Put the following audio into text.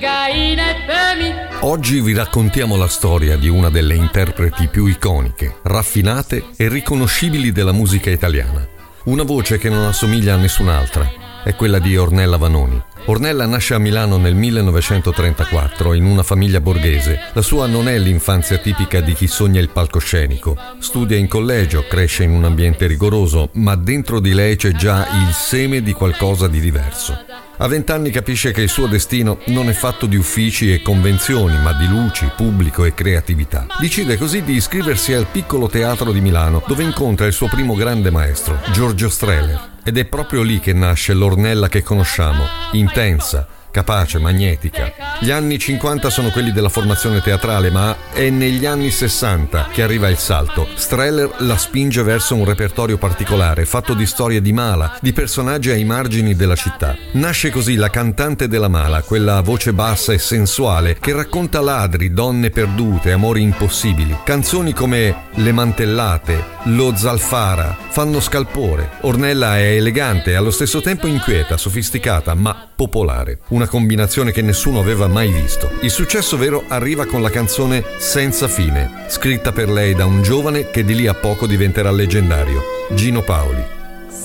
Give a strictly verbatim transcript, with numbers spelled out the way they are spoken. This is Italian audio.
Oggi vi raccontiamo la storia di una delle interpreti più iconiche, raffinate e riconoscibili della musica italiana. Una voce che non assomiglia a nessun'altra, è quella di Ornella Vanoni. Ornella nasce a Milano nel millenovecentotrentaquattro in una famiglia borghese. La sua non è l'infanzia tipica di chi sogna il palcoscenico. Studia in collegio, cresce in un ambiente rigoroso, ma dentro di lei c'è già il seme di qualcosa di diverso. A vent'anni capisce che il suo destino non è fatto di uffici e convenzioni, ma di luci, pubblico e creatività. Decide così di iscriversi al Piccolo Teatro di Milano, dove incontra il suo primo grande maestro, Giorgio Strehler. Ed è proprio lì che nasce l'Ornella che conosciamo, intensa, capace, magnetica. Gli anni cinquanta sono quelli della formazione teatrale, ma è negli anni sessanta che arriva il salto. Strehler la spinge verso un repertorio particolare, fatto di storie di mala, di personaggi ai margini della città. Nasce così la cantante della mala, quella voce bassa e sensuale che racconta ladri, donne perdute, amori impossibili. Canzoni come Le Mantellate, Lo Zalfara fanno scalpore. Ornella è elegante e allo stesso tempo inquieta, sofisticata, ma popolare. Una combinazione che nessuno aveva mai visto. Il successo vero arriva con la canzone Senza fine, scritta per lei da un giovane che di lì a poco diventerà leggendario, Gino Paoli.